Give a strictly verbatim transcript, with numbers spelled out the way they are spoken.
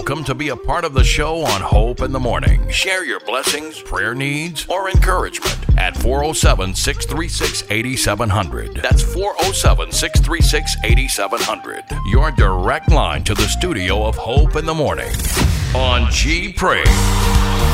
Come to be a part of the show on Hope in the Morning. Share your blessings, prayer needs, or encouragement at four oh seven, six three six, eight seven zero zero. That's four oh seven, six three six, eight seven zero zero. Your direct line to the studio of Hope in the Morning on G Praise.